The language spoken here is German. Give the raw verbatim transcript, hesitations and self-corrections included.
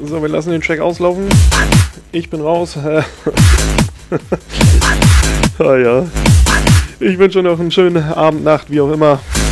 So, wir lassen den Track auslaufen. Ich bin raus. Ah ja. Ich wünsche noch einen schönen Abend, Nacht, wie auch immer.